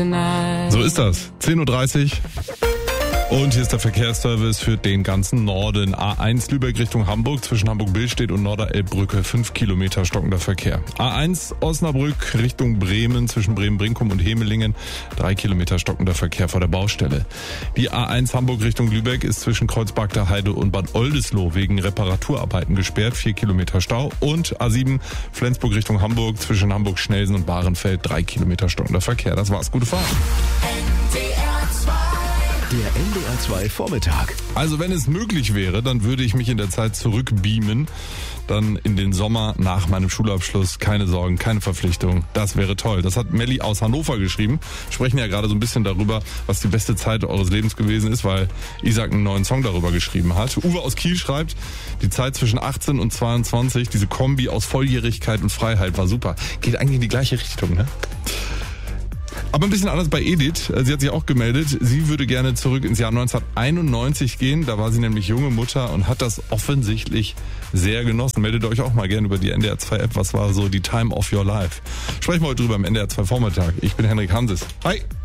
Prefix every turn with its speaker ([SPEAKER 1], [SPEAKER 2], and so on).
[SPEAKER 1] tonight.
[SPEAKER 2] So ist das. 10.30 Uhr. Und hier ist der Verkehrsservice für den ganzen Norden. A1 Lübeck Richtung Hamburg, zwischen Hamburg-Billstedt und Norderelbbrücke 5 Kilometer stockender Verkehr. A1 Osnabrück Richtung Bremen, zwischen Bremen-Brinkum und Hemelingen 3 Kilometer stockender Verkehr vor der Baustelle. Die A1 Hamburg Richtung Lübeck ist zwischen Kreuzberg der Heide und Bad Oldesloe wegen Reparaturarbeiten gesperrt, 4 Kilometer Stau. Und A7 Flensburg Richtung Hamburg, zwischen Hamburg-Schnelsen und Bahrenfeld 3 Kilometer stockender Verkehr. Das war's, gute Fahrt.
[SPEAKER 3] Der NDR 2 Vormittag.
[SPEAKER 2] Also wenn es möglich wäre, dann würde ich mich in der Zeit zurückbeamen. Dann in den Sommer nach meinem Schulabschluss. Keine Sorgen, keine Verpflichtung. Das wäre toll. Das hat Melli aus Hannover geschrieben. Wir sprechen ja gerade so ein bisschen darüber, was die beste Zeit eures Lebens gewesen ist, weil Isaac einen neuen Song darüber geschrieben hat. Uwe aus Kiel schreibt, die Zeit zwischen 18 und 22, diese Kombi aus Volljährigkeit und Freiheit war super. Geht eigentlich in die gleiche Richtung, ne? Aber ein bisschen anders bei Edith. Sie hat sich auch gemeldet. Sie würde gerne zurück ins Jahr 1991 gehen. Da war sie nämlich junge Mutter und hat das offensichtlich sehr genossen. Meldet euch auch mal gerne über die NDR 2 App. Was war so die Time of your life? Sprechen wir heute drüber im NDR 2 Vormittag. Ich bin Henrik Hanses. Hi!